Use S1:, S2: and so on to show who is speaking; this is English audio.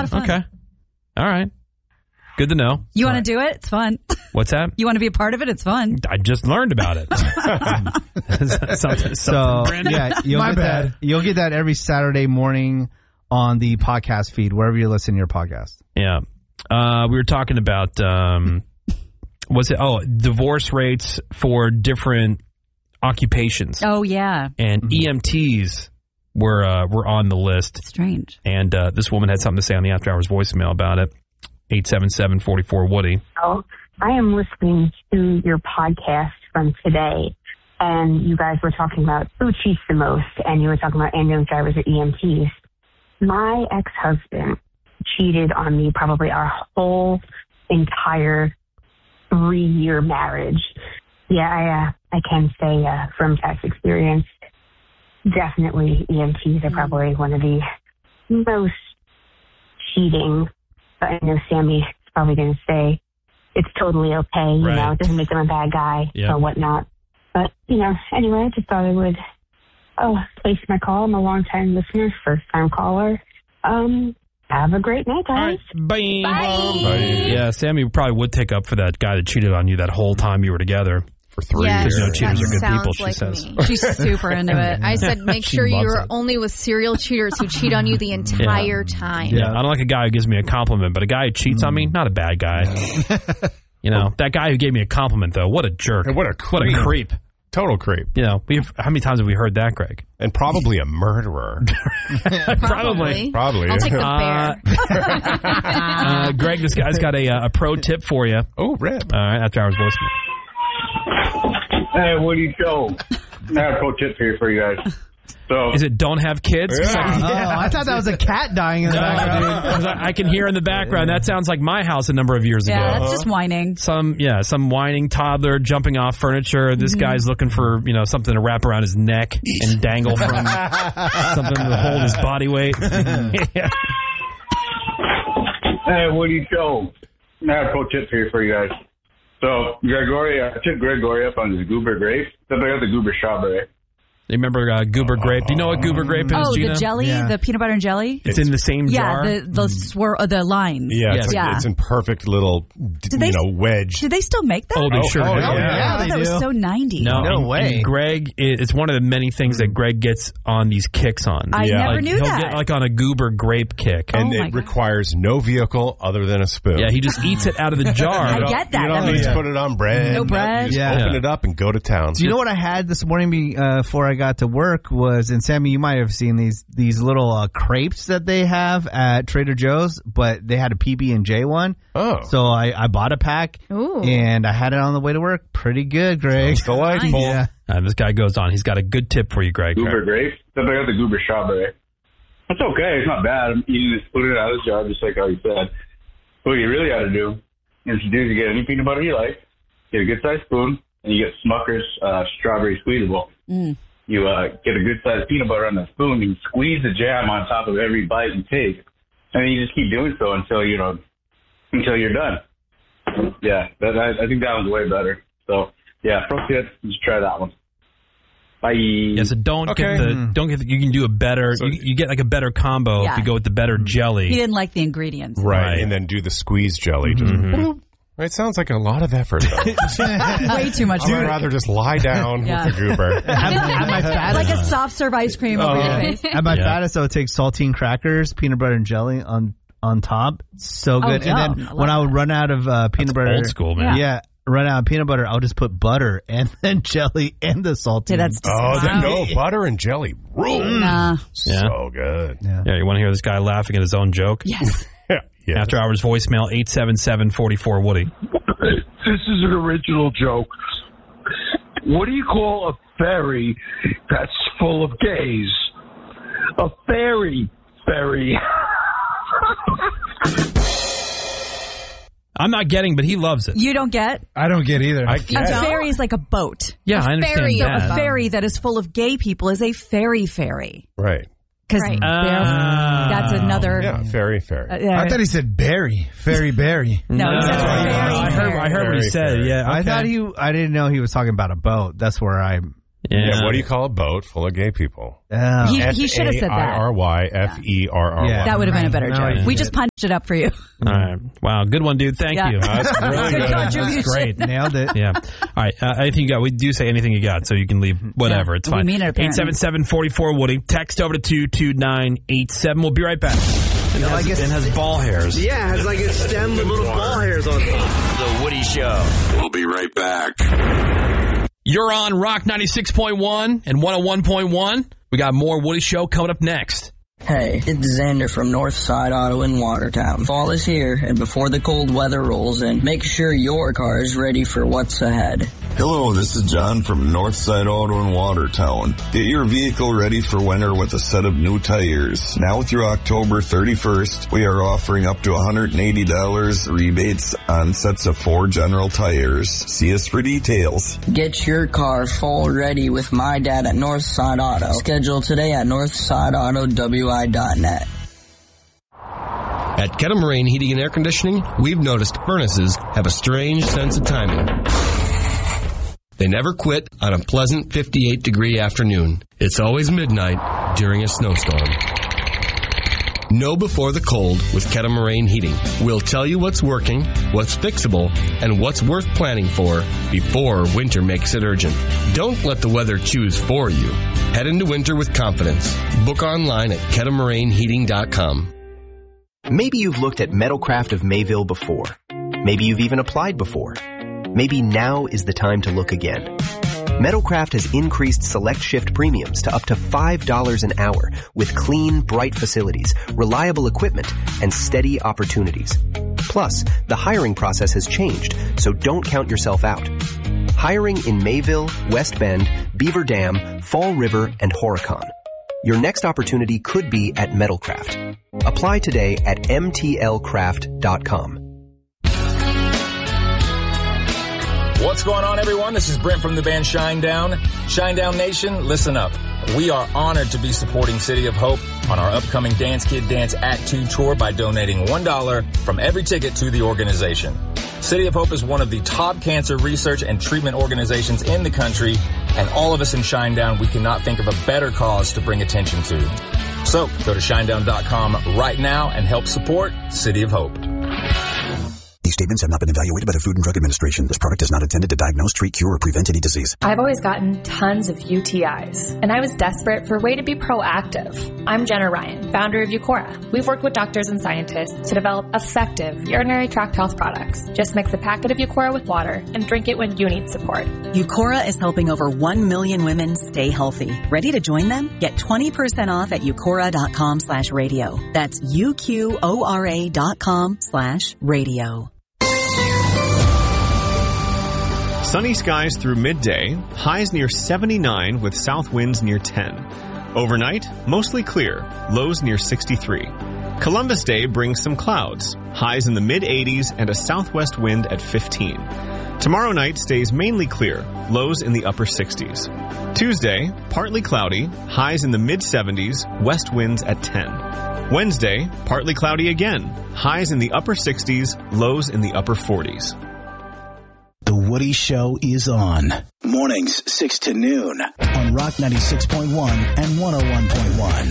S1: lot of fun.
S2: Okay. All right. Good to know.
S1: You want to do it? It's fun.
S2: What's that?
S1: You want to be a part of it? It's fun.
S2: I just learned about it. something brand new.
S3: Yeah, you'll get that every Saturday morning on the podcast feed, wherever you listen to your podcast.
S2: Yeah. We were talking about, divorce rates for different occupations.
S1: Oh, yeah.
S2: And EMTs were on the list.
S1: Strange.
S2: And this woman had something to say on the After Hours voicemail about it. 877-44-WOODY.
S4: Oh, I am listening to your podcast from today, and you guys were talking about who cheats the most, and you were talking about ambulance drivers or EMTs. My ex-husband cheated on me probably our whole entire 3-year marriage. Yeah, I can say from past experience, definitely EMTs are probably one of the most cheating. But I know Sammy's probably going to say it's totally okay, you know, it doesn't make them a bad guy or whatnot. But, anyway, I just thought I would place my call. I'm a long-time listener, first-time caller. Have a great night, guys.
S2: Right. Bye. Yeah, Sammy probably would take up for that guy that cheated on you that whole time you were together. For 3 years. Because cheaters are good people, she says.
S1: She's super into it.
S5: I said make sure you're only with serial cheaters who cheat on you the entire time.
S2: Yeah, I don't like a guy who gives me a compliment, but a guy who cheats on me, not a bad guy. That guy who gave me a compliment, though, what a jerk.
S6: What a creep. Total creep.
S2: How many times have we heard that, Greg?
S6: And probably a murderer.
S2: Probably.
S5: I'll take the bear.
S2: Greg, this guy's got a pro tip for you.
S6: Oh, rip.
S2: All right, After Hours voicemail.
S7: Hey, Woody Show. I have a pro tip here for you guys. So,
S2: is it don't have kids?
S3: I thought that was a cat dying in the background.
S2: I can hear in the background. That sounds like my house a number of years ago.
S1: Yeah, that's just whining.
S2: Some whining toddler jumping off furniture. This guy's looking for something to wrap around his neck and dangle from something to hold his body weight.
S7: Hey, Woody Show. I have a pro tip here for you guys. So, I took Gregory up on his goober grape. Then I got the goober strawberry.
S2: You remember goober grape? Do you know what goober grape is, Gina?
S1: The jelly, the peanut butter and jelly?
S2: It's in the same jar?
S1: Yeah, the lines.
S6: Yeah, it's in perfect little, wedge.
S1: Do they still make that?
S2: Oh, they sure do.
S1: Yeah, they do. That was so 90s.
S2: No way. And Greg, it's one of the many things that Greg gets on these kicks on.
S1: I never knew
S2: he'll
S1: that.
S2: He'll get on a goober grape kick.
S6: And it requires no vehicle other than a spoon.
S2: Yeah, he just eats it out of the jar.
S1: I get that.
S6: You don't need to put it on bread.
S1: No bread.
S6: You just open it up and go to town.
S3: Do you know what I had this morning before I got to work was, and Sammy, you might have seen these little crepes that they have at Trader Joe's, but they had a PB&J one.
S6: Oh.
S3: So I bought a pack, and I had it on the way to work. Pretty good, Greg.
S6: It's delightful.
S3: Yeah.
S2: This guy goes on. He's got a good tip for you, Greg.
S7: Goober grape. Then I got the goober strawberry. That's okay. It's not bad. You just put it out of the jar, just like how you said. What you really got to do is you get any peanut butter you like, get a good-sized spoon, and you get Smucker's strawberry squeezable. You get a good-sized peanut butter on the spoon, and you squeeze the jam on top of every bite you take, and then you just keep doing so until you're done. Yeah, I think that one's way better. So, yeah, pro tip, just try that one. Bye.
S2: Yeah, so don't get you can do a better, you get like a better combo if you go with the better jelly.
S1: He didn't like the ingredients.
S6: Right, and then do the squeeze jelly. It sounds like a lot of effort, though.
S1: Way too much
S6: I'd rather just lie down with the goober.
S3: At my fattest,
S1: like a soft serve ice cream over your face.
S3: At my fattest, I would take saltine crackers, peanut butter and jelly on top. So good. And then when I would run out of peanut butter.
S2: Old school, man.
S3: Yeah. Run out of peanut butter, I'll just put butter and then jelly and the saltine.
S1: Yeah, that's
S6: butter and jelly rule. So good.
S2: Yeah, you want to hear this guy laughing at his own joke?
S1: Yes.
S6: Yes.
S2: After Hours voicemail, 877-44-WOODY.
S8: This is an original joke. What do you call a ferry that's full of gays? A fairy.
S2: I'm not getting, but he loves it.
S1: You don't get?
S3: I don't get either.
S1: A ferry is like a boat.
S2: Yeah, I understand that.
S1: A ferry that is full of gay people is a ferry.
S6: Right.
S1: Because that's another...
S6: Yeah, ferry.
S3: I thought he said berry. Ferry berry.
S1: No, he said ferry.
S2: I heard what he said. Yeah, okay.
S3: I didn't know he was talking about a boat. That's where I
S6: Yeah, what do you call a boat full of gay people?
S1: He should have said that.
S6: FAIRYFERRY.
S3: Yeah.
S1: That would have been a better
S3: No,
S1: joke.
S3: you
S1: We
S3: did.
S1: just punched it up for you.
S2: All right. Wow. Good one, dude. Thank you.
S6: That's really
S1: Good
S6: good.
S1: contribution.
S3: That's great. Nailed it.
S2: Yeah. All right. Anything you got? We do say anything you got, so you can leave whatever.
S1: Yeah,
S2: It's fine.
S1: we mean it, apparently.
S2: 877-44-Woody. Text over to 22987. We'll be right back. It has ball hairs.
S9: Yeah, it's like a stem with little ball hairs on top.
S10: The Woody Show. We'll be right back.
S2: You're on Rock 96.1 and 101.1. We got more Woody Show coming up next.
S11: Hey, it's Xander from Northside Auto in Watertown. Fall is here, and before the cold weather rolls in, make sure your car is ready for what's ahead.
S12: Hello, this is John from Northside Auto in Watertown. Get your vehicle ready for winter with a set of new tires. Now through October 31st, we are offering up to $180 rebates on sets of 4 general tires. See us for details.
S11: Get your car fall ready with my dad at Northside Auto. Schedule today at northsideautowi.net.
S13: At Kettle Heating and Air Conditioning, we've noticed furnaces have a strange sense of timing. They never quit on a pleasant 58-degree afternoon. It's always midnight during a snowstorm. Know before the cold with Kettle Heating. We'll tell you what's working, what's fixable, and what's worth planning for before winter makes it urgent. Don't let the weather choose for you. Head into winter with confidence. Book online at kettlemarineheating.com.
S14: Maybe you've looked at Metalcraft of Mayville before. Maybe you've even applied before. Maybe now is the time to look again. Metalcraft has increased select shift premiums to up to $5 an hour with clean, bright facilities, reliable equipment, and steady opportunities. Plus, the hiring process has changed, so don't count yourself out. Hiring in Mayville, West Bend, Beaver Dam, Fall River, and Horicon. Your next opportunity could be at Metalcraft. Apply today at mtlcraft.com.
S15: What's going on, everyone? This is Brent from the band Shinedown. Shinedown Nation, listen up. We are honored to be supporting City of Hope on our upcoming Dance Kid Dance Act 2 tour by donating $1 from every ticket to the organization. City of Hope is one of the top cancer research and treatment organizations in the country, and all of us in Shinedown, we cannot think of a better cause to bring attention to. So, go to shinedown.com right now and help support City of Hope.
S16: These statements have not been evaluated by the Food and Drug Administration. This product is not intended to diagnose, treat, cure, or prevent any disease.
S17: I've always gotten tons of UTIs, and I was desperate for a way to be proactive. I'm Jenna Ryan, founder of Eucora. We've worked with doctors and scientists to develop effective urinary tract health products. Just mix a packet of Eucora with water and drink it when you need support.
S18: Eucora is helping over 1 million women stay healthy. Ready to join them? Get 20% off at eucora.com/radio. That's UQORA.com/radio.
S19: Sunny skies through midday, highs near 79 with south winds near 10. Overnight, mostly clear, lows near 63. Columbus Day brings some clouds, highs in the mid-80s and a southwest wind at 15. Tomorrow night stays mainly clear, lows in the upper 60s. Tuesday, partly cloudy, highs in the mid-70s, west winds at 10. Wednesday, partly cloudy again, highs in the upper 60s, lows in the upper 40s.
S20: The Woody Show is on. Mornings, 6 to noon on Rock 96.1 and 101.1.